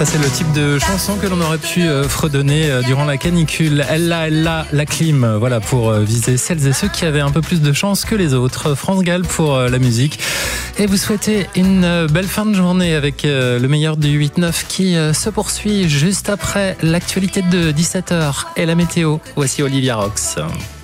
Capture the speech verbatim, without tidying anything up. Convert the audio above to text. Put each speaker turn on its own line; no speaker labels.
Ça, c'est le type de chanson que l'on aurait pu euh, fredonner euh, durant la canicule. Elle l'a, elle l'a, la clim. euh, Voilà, pour euh, viser celles et ceux qui avaient un peu plus de chance que les autres. France Gall pour euh, la musique. Et vous souhaitez une euh, belle fin de journée avec euh, le meilleur du huit neuf qui euh, se poursuit juste après l'actualité de dix-sept heures et la météo. Voici Olivia Rox.